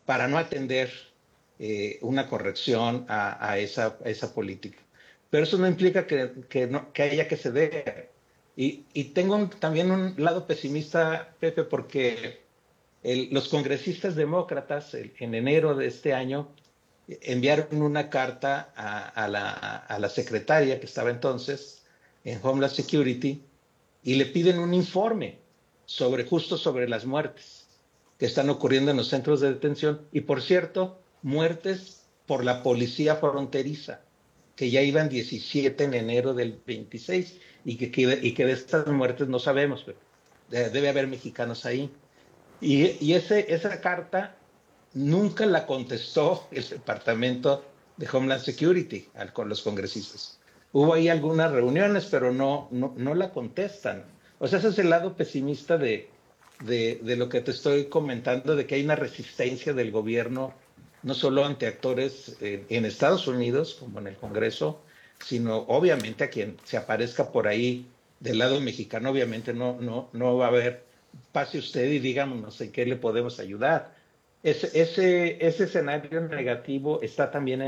para no atender una corrección a esa política. Pero eso no implica que haya que ceder. Y tengo también un lado pesimista, Pepe, porque los congresistas demócratas en enero de este año enviaron una carta a la secretaria que estaba entonces en Homeland Security y le piden un informe justo sobre las muertes que están ocurriendo en los centros de detención. Y por cierto, muertes por la policía fronteriza, que ya iban 17 en enero del 26 y que de estas muertes no sabemos, pero debe haber mexicanos ahí. Y esa carta nunca la contestó el Departamento de Homeland Security con los congresistas. Hubo ahí algunas reuniones, pero no la contestan. O sea, ese es el lado pesimista de lo que te estoy comentando, de que hay una resistencia del gobierno, no solo ante actores en Estados Unidos, como en el Congreso, sino obviamente a quien se aparezca por ahí del lado mexicano. Obviamente no va a haber, pase usted y díganos en qué le podemos ayudar. Ese escenario negativo está también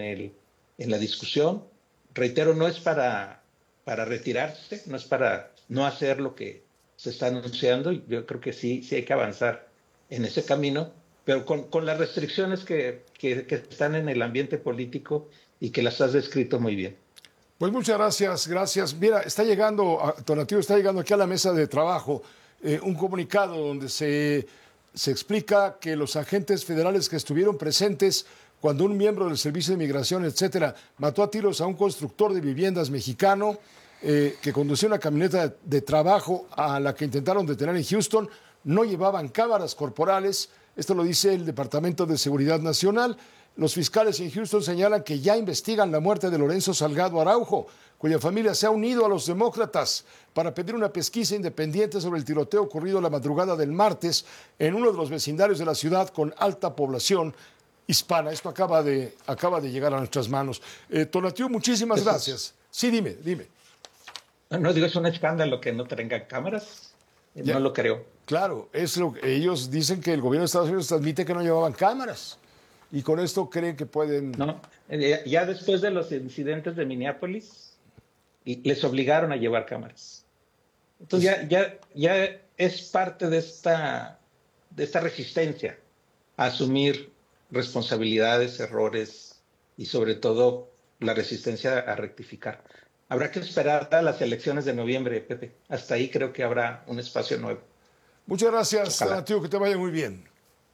en la discusión. Reitero, no es para retirarse, no es para no hacer lo que se está anunciando. Yo creo que sí hay que avanzar en ese camino, pero con las restricciones que están en el ambiente político y que las has descrito muy bien. Pues muchas gracias. Mira, Tonatiuh, está llegando aquí a la mesa de trabajo un comunicado donde se explica que los agentes federales que estuvieron presentes cuando un miembro del Servicio de Migración, etcétera, mató a tiros a un constructor de viviendas mexicano que conducía una camioneta de trabajo a la que intentaron detener en Houston, no llevaban cámaras corporales. Esto lo dice el Departamento de Seguridad Nacional. Los fiscales en Houston señalan que ya investigan la muerte de Lorenzo Salgado Araujo, cuya familia se ha unido a los demócratas para pedir una pesquisa independiente sobre el tiroteo ocurrido la madrugada del martes en uno de los vecindarios de la ciudad con alta población hispana. Esto acaba de llegar a nuestras manos. Tonatiuh, muchísimas gracias. Sí, dime. No digo, es un escándalo que no tengan cámaras. No lo creo. Claro, ellos dicen que el gobierno de Estados Unidos admite que no llevaban cámaras. Y con esto creen que pueden... No, ya después de los incidentes de Minneapolis, les obligaron a llevar cámaras. Entonces ya es parte de esta resistencia a asumir responsabilidades, errores y sobre todo la resistencia a rectificar. Habrá que esperar a las elecciones de noviembre, Pepe. Hasta ahí creo que habrá un espacio nuevo. Muchas gracias, Tonatiuh, que te vaya muy bien.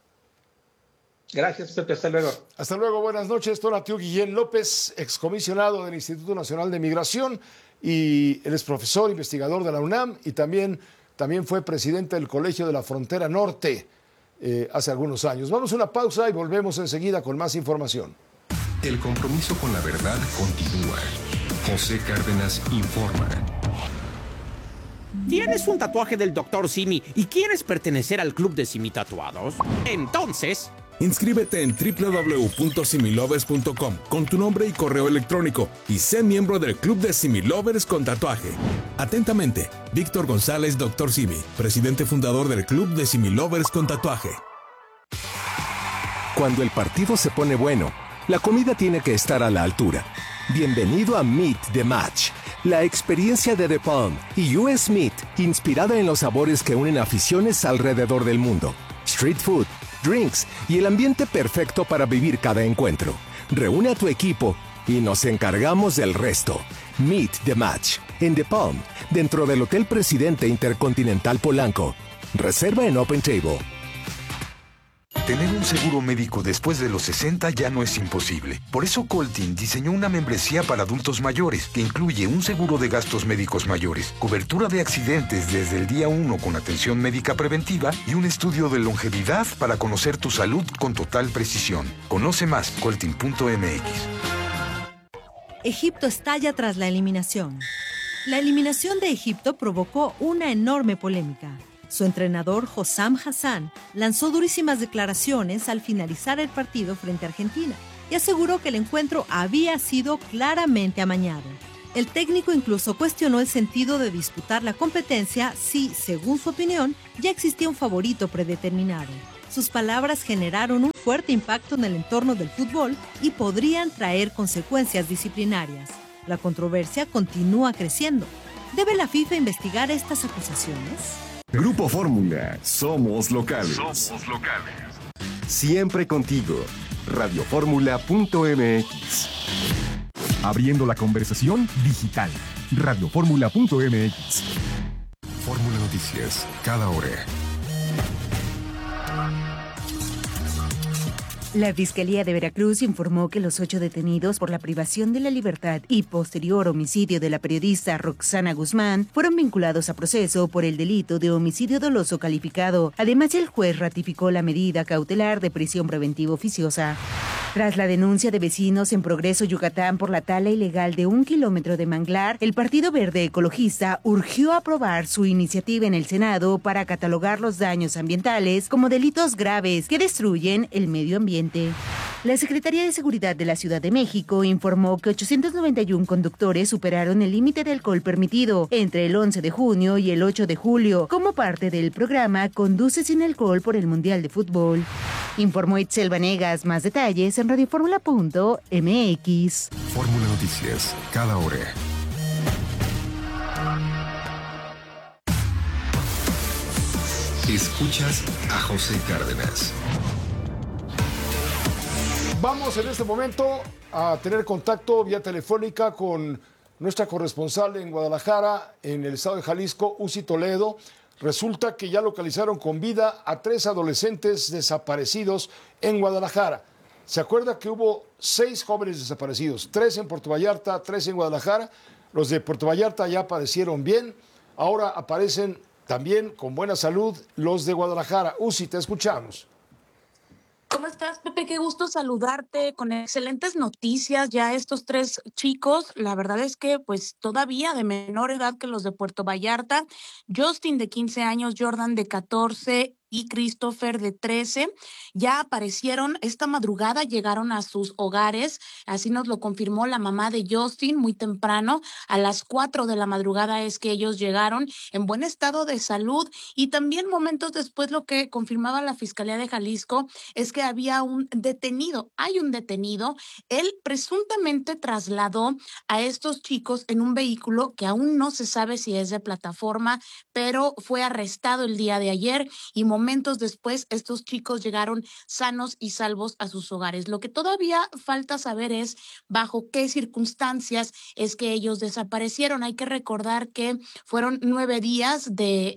Gracias, Pepe. Hasta luego. Hasta luego. Buenas noches. Tonatiuh Guillén López, excomisionado del Instituto Nacional de Migración, y él es profesor, investigador de la UNAM y también fue presidente del Colegio de la Frontera Norte hace algunos años. Vamos a una pausa y volvemos enseguida con más información. El compromiso con la verdad continúa. José Cárdenas informa. ¿Tienes un tatuaje del Dr. Simi y quieres pertenecer al club de Simi Tatuados? Entonces... inscríbete en www.similovers.com con tu nombre y correo electrónico y sé miembro del Club de Similovers con tatuaje. Atentamente, Víctor González, Dr. Simi, presidente fundador del Club de Similovers con tatuaje. Cuando el partido se pone bueno, la comida tiene que estar a la altura. Bienvenido a Meet the Match, la experiencia de The Palm y US Meat, inspirada en los sabores que unen aficiones alrededor del mundo. Street food, drinks y el ambiente perfecto para vivir cada encuentro. Reúne a tu equipo y nos encargamos del resto. Meet the Match en The Palm, dentro del Hotel Presidente Intercontinental Polanco. Reserva en Open Table. Tener un seguro médico después de los 60 ya no es imposible. Por eso Coltin diseñó una membresía para adultos mayores que incluye un seguro de gastos médicos mayores, cobertura de accidentes desde el día 1 con atención médica preventiva y un estudio de longevidad para conocer tu salud con total precisión. Conoce más, coltin.mx. Egipto estalla tras la eliminación. La eliminación de Egipto provocó una enorme polémica. Su entrenador, Hossam Hassan, lanzó durísimas declaraciones al finalizar el partido frente a Argentina y aseguró que el encuentro había sido claramente amañado. El técnico incluso cuestionó el sentido de disputar la competencia si, según su opinión, ya existía un favorito predeterminado. Sus palabras generaron un fuerte impacto en el entorno del fútbol y podrían traer consecuencias disciplinarias. La controversia continúa creciendo. ¿Debe la FIFA investigar estas acusaciones? Grupo Fórmula, somos locales. Siempre contigo. Radioformula.mx. Abriendo la conversación digital. Radioformula.mx. Fórmula Noticias, cada hora. La Fiscalía de Veracruz informó que los 8 detenidos por la privación de la libertad y posterior homicidio de la periodista Roxana Guzmán fueron vinculados a proceso por el delito de homicidio doloso calificado. Además, el juez ratificó la medida cautelar de prisión preventiva oficiosa. Tras la denuncia de vecinos en Progreso, Yucatán, por la tala ilegal de 1 kilómetro de manglar, el Partido Verde Ecologista urgió aprobar su iniciativa en el Senado para catalogar los daños ambientales como delitos graves que destruyen el medio ambiente. La Secretaría de Seguridad de la Ciudad de México informó que 891 conductores superaron el límite de alcohol permitido entre el 11 de junio y el 8 de julio, como parte del programa Conduce sin alcohol por el Mundial de Fútbol. Informó Itzel Vanegas. Más detalles en radioformula.mx. Fórmula Noticias, cada hora. Escuchas a José Cárdenas. Vamos en este momento a tener contacto vía telefónica con nuestra corresponsal en Guadalajara, en el estado de Jalisco, Uzi Toledo. Resulta que ya localizaron con vida a 3 adolescentes desaparecidos en Guadalajara. ¿Se acuerda que hubo 6 jóvenes desaparecidos? 3 en Puerto Vallarta, 3 en Guadalajara. Los de Puerto Vallarta ya padecieron bien. Ahora aparecen también con buena salud los de Guadalajara. Uzi, te escuchamos. ¿Cómo estás, Pepe? Qué gusto saludarte con excelentes noticias. Ya estos 3 chicos, la verdad es que pues todavía de menor edad que los de Puerto Vallarta, Justin de 15 años, Jordan de 14 y Christopher de 13, ya aparecieron esta madrugada, llegaron a sus hogares, así nos lo confirmó la mamá de Justin muy temprano, a las 4 de la madrugada es que ellos llegaron en buen estado de salud, y también momentos después lo que confirmaba la Fiscalía de Jalisco es que había hay un detenido, él presuntamente trasladó a estos chicos en un vehículo que aún no se sabe si es de plataforma, pero fue arrestado el día de ayer y momentos después estos chicos llegaron sanos y salvos a sus hogares. Lo que todavía falta saber es bajo qué circunstancias es que ellos desaparecieron. Hay que recordar que fueron 9 días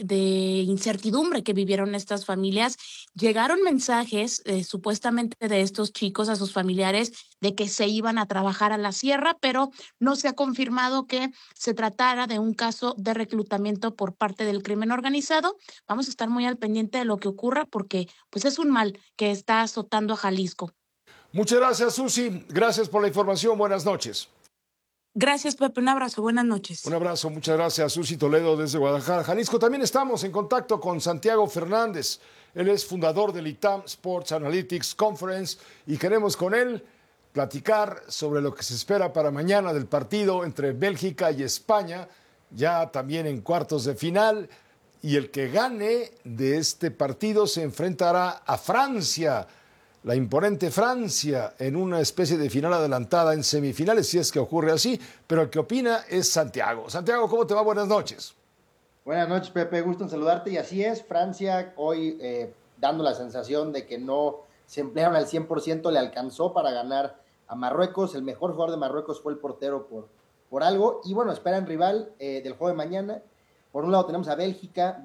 de incertidumbre que vivieron estas familias. Llegaron mensajes supuestamente de estos chicos a sus familiares de que se iban a trabajar a la sierra, pero no se ha confirmado que se tratara de un caso de reclutamiento por parte del crimen organizado. Vamos a estar muy al pendiente de lo que ocurra porque pues es un mal que está azotando a Jalisco. Muchas gracias, Susi. Gracias por la información. Buenas noches. Gracias, Pepe. Un abrazo. Buenas noches. Un abrazo. Muchas gracias, Susi Toledo desde Guadalajara, Jalisco. También estamos en contacto con Santiago Fernández. Él es fundador del ITAM Sports Analytics Conference y queremos con él platicar sobre lo que se espera para mañana del partido entre Bélgica y España, ya también en cuartos de final. Y el que gane de este partido se enfrentará a Francia, la imponente Francia, en una especie de final adelantada en semifinales, si es que ocurre así. Pero el que opina es Santiago. Santiago, ¿cómo te va? Buenas noches. Buenas noches, Pepe. Gusto en saludarte. Y así es, Francia hoy dando la sensación de que no se emplearon al 100%, le alcanzó para ganar a Marruecos. El mejor jugador de Marruecos fue el portero por algo. Y bueno, esperan rival del juego de mañana. Por un lado tenemos a Bélgica,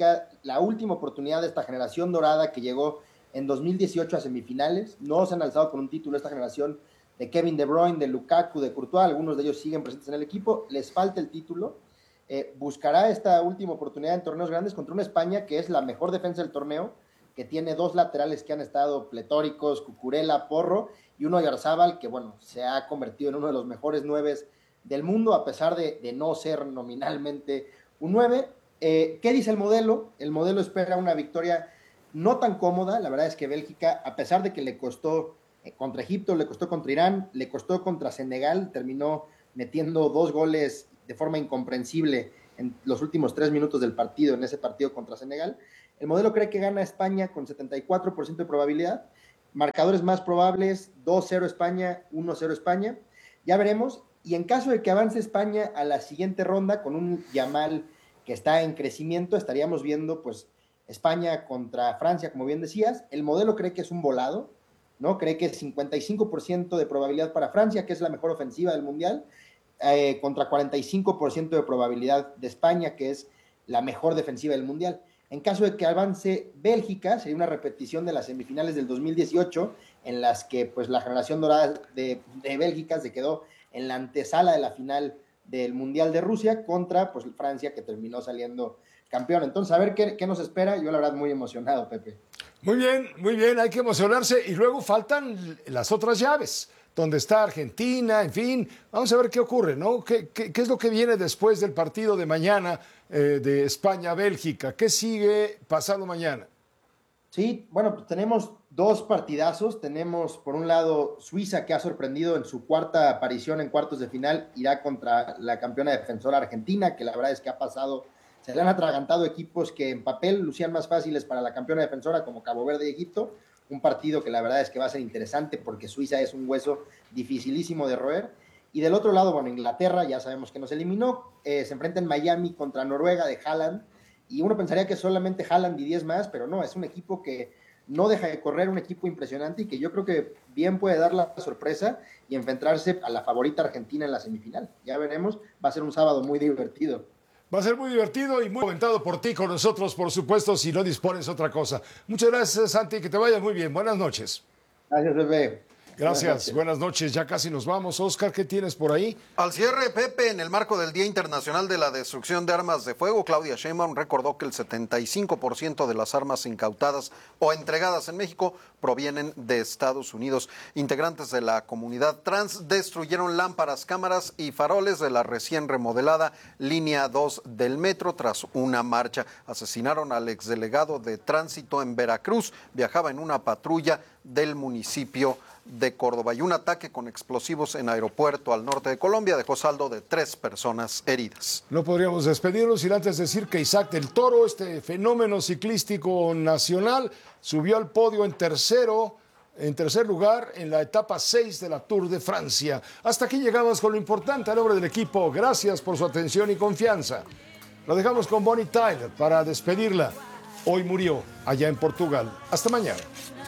la última oportunidad de esta generación dorada que llegó en 2018 a semifinales. No se han alzado con un título esta generación de Kevin De Bruyne, de Lukaku, de Courtois. Algunos de ellos siguen presentes en el equipo. Les falta el título. Buscará esta última oportunidad en torneos grandes contra una España que es la mejor defensa del torneo, que tiene 2 laterales que han estado pletóricos, Cucurella, Porro, y uno Oyarzabal, que bueno, se ha convertido en uno de los mejores 9 del mundo, a pesar de no ser nominalmente un 9. ¿Qué dice el modelo? El modelo espera una victoria no tan cómoda. La verdad es que Bélgica, a pesar de que le costó contra Egipto, le costó contra Irán, le costó contra Senegal, terminó metiendo 2 goles de forma incomprensible en los últimos 3 minutos del partido, en ese partido contra Senegal. El modelo cree que gana España con 74% de probabilidad. Marcadores más probables, 2-0 España, 1-0 España. Ya veremos. Y en caso de que avance España a la siguiente ronda con un Yamal que está en crecimiento, estaríamos viendo pues España contra Francia, como bien decías. El modelo cree que es un volado, ¿no? Cree que es 55% de probabilidad para Francia, que es la mejor ofensiva del Mundial, contra 45% de probabilidad de España, que es la mejor defensiva del Mundial. En caso de que avance Bélgica, sería una repetición de las semifinales del 2018, en las que pues la generación dorada de Bélgica se quedó en la antesala de la final del Mundial de Rusia contra pues Francia, que terminó saliendo campeón. Entonces, a ver qué nos espera. Yo la verdad muy emocionado, Pepe. Muy bien, hay que emocionarse. Y luego faltan las otras llaves, donde está Argentina, en fin. Vamos a ver qué ocurre, ¿no? ¿Qué es lo que viene después del partido de mañana de España-Bélgica? ¿Qué sigue pasado mañana? Sí, bueno, pues tenemos dos partidazos. Tenemos, por un lado, Suiza, que ha sorprendido en su cuarta aparición en cuartos de final. Irá contra la campeona defensora Argentina, que la verdad es que ha pasado... Se le han atragantado equipos que en papel lucían más fáciles para la campeona defensora, como Cabo Verde y Egipto. Un partido que la verdad es que va a ser interesante porque Suiza es un hueso dificilísimo de roer. Y del otro lado, bueno, Inglaterra, ya sabemos que nos eliminó. Se enfrenta en Miami contra Noruega de Haaland. Y uno pensaría que solamente Haaland y 10 más, pero no, es un equipo que no deja de correr, un equipo impresionante y que yo creo que bien puede dar la sorpresa y enfrentarse a la favorita Argentina en la semifinal. Ya veremos, va a ser un sábado muy divertido. Va a ser muy divertido y muy comentado por ti, con nosotros, por supuesto, si no dispones otra cosa. Muchas gracias, Santi, que te vaya muy bien. Buenas noches. Gracias, Pepe. Gracias, buenas noches. Ya casi nos vamos. Oscar, ¿qué tienes por ahí? Al cierre, Pepe, en el marco del Día Internacional de la Destrucción de Armas de Fuego, Claudia Sheinbaum recordó que el 75% de las armas incautadas o entregadas en México provienen de Estados Unidos. Integrantes de la comunidad trans destruyeron lámparas, cámaras y faroles de la recién remodelada Línea 2 del metro tras una marcha. Asesinaron al exdelegado de Tránsito en Veracruz. Viajaba en una patrulla del municipio de Córdoba, y un ataque con explosivos en aeropuerto al norte de Colombia dejó saldo de 3 personas heridas. No podríamos despedirnos sin antes decir que Isaac del Toro, este fenómeno ciclístico nacional, subió al podio en tercer lugar en la etapa 6 de la Tour de Francia. Hasta aquí llegamos con lo importante a nombre del equipo. Gracias por su atención y confianza. Lo dejamos con Bonnie Tyler para despedirla. Hoy murió allá en Portugal. Hasta mañana.